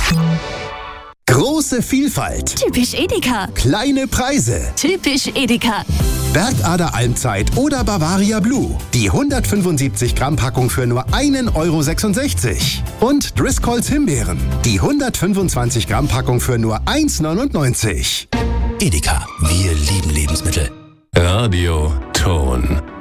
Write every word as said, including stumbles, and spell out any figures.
Große Vielfalt. Typisch Edeka. Kleine Preise. Typisch Edeka. Bergader Almzeit oder Bavaria Blue. Die hundertfünfundsiebzig Gramm Packung für nur einen Euro sechsundsechzig. Und Driscolls Himbeeren. Die hundertfünfundzwanzig Gramm Packung für nur eins neunundneunzig. Edeka, wir lieben Lebensmittel. Radio Ton.